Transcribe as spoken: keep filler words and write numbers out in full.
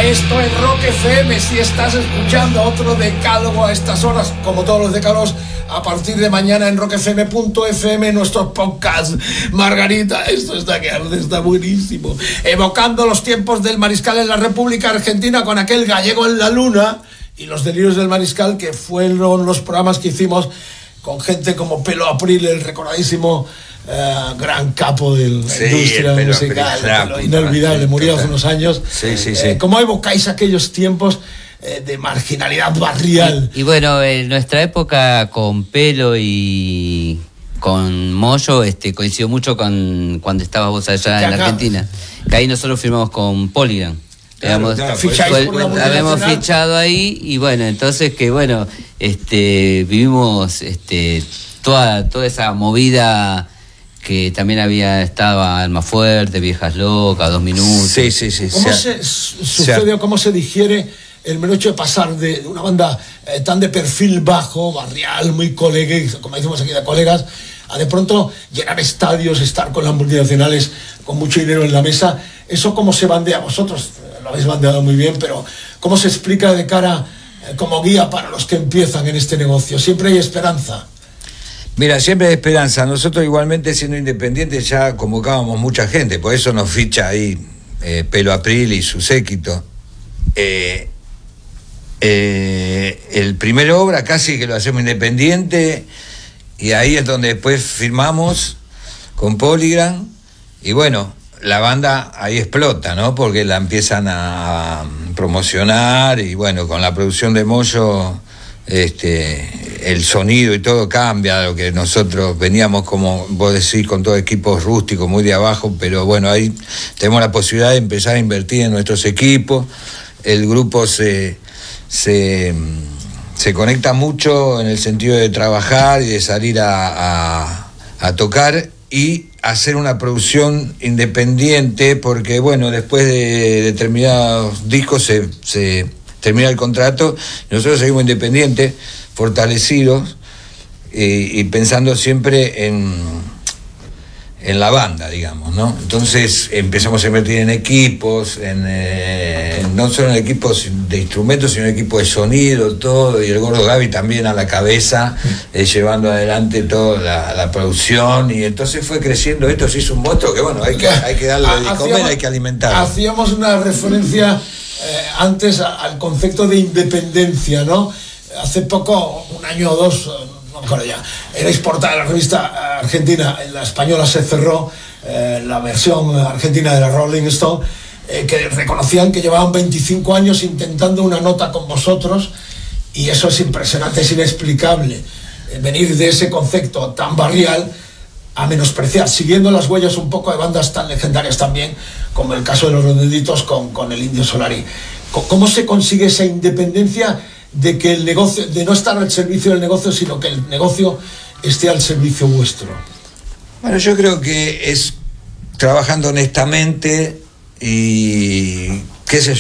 Esto es Rock F M. Si estás escuchando otro decálogo a estas horas, como todos los decálogos, a partir de mañana en rock f m punto f m, nuestros podcasts. Margarita, esto está que arde, está buenísimo. Evocando los tiempos del Mariscal en la República Argentina con aquel gallego en la luna y los delirios del Mariscal, que fueron los programas que hicimos con gente como Pelo April, el recordadísimo Uh, gran capo de la sí, industria musical, claro, inolvidable, murió hace unos años. Sí, sí, sí. Eh, ¿Cómo evocáis aquellos tiempos eh, de marginalidad barrial? Y, y bueno, en nuestra época con Pelo y con Moyo este, coincidió mucho con cuando estabas vos allá en acá, Argentina, que ahí nosotros firmamos con Polygram. Claro, Digamos, claro, fue, fue, habíamos fichado ahí y bueno, entonces que bueno, este, vivimos este, toda, toda esa movida que también había estado Almafuerte, Viejas Locas, Dos Minutos. Sí, sí, sí. ¿Cómo se, se sucede o cómo se digiere el mero hecho de pasar de una banda eh, tan de perfil bajo, barrial, muy colegas, como decimos aquí, de colegas, a de pronto llenar estadios, estar con las multinacionales con mucho dinero en la mesa? ¿Eso cómo se bandea? Vosotros lo habéis bandeado muy bien, pero ¿cómo se explica de cara eh, como guía para los que empiezan en este negocio? ¿Siempre hay esperanza? Mira, siempre hay esperanza. Nosotros igualmente siendo independientes ya convocábamos mucha gente, por eso nos ficha ahí eh, Pelo April y su séquito. Eh, eh, el primer obra casi que lo hacemos independiente y ahí es donde después firmamos con Polygram y bueno, la banda ahí explota, ¿no? Porque la empiezan a promocionar y bueno, con la producción de Moyo este, el sonido y todo cambia, lo que nosotros veníamos, como vos decís, con todo equipos rústicos, muy de abajo, pero bueno, ahí tenemos la posibilidad de empezar a invertir en nuestros equipos. El grupo se, se, se conecta mucho en el sentido de trabajar y de salir a, a, a tocar y hacer una producción independiente, porque bueno, después de determinados discos se, se termina el contrato, nosotros seguimos independientes, fortalecidos eh, y pensando siempre en, en la banda, digamos, ¿no? Entonces empezamos a invertir en equipos, en, eh, no solo en equipos de instrumentos, sino en equipos de sonido, todo, y el Gordo Gaby también a la cabeza, eh, llevando adelante toda la, la producción, y entonces fue creciendo esto, se hizo un monstruo que bueno, hay que, hay que darle de comer, hay que alimentarlo. Hacíamos una referencia Eh, antes a, al concepto de independencia, ¿no? Hace poco, un año o dos, no me acuerdo ya, erais portada de la revista argentina, la española se cerró, eh, la versión argentina de la Rolling Stone, eh, que reconocían que llevaban veinticinco años intentando una nota con vosotros, y eso es impresionante, es inexplicable, eh, venir de ese concepto tan barrial a menospreciar, siguiendo las huellas un poco de bandas tan legendarias también, como el caso de Los Redonditos con, con el Indio Solari. ¿Cómo se consigue esa independencia de que el negocio, de no estar al servicio del negocio, sino que el negocio esté al servicio vuestro? Bueno, yo creo que es trabajando honestamente y qué sé